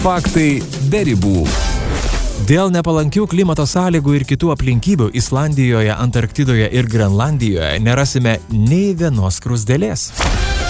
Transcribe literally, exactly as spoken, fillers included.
Faktai be ribų. Dėl nepalankių klimato sąlygų ir kitų aplinkybių Islandijoje, Antarktidoje ir Grenlandijoje nerasime nei vienos skruzdėlės.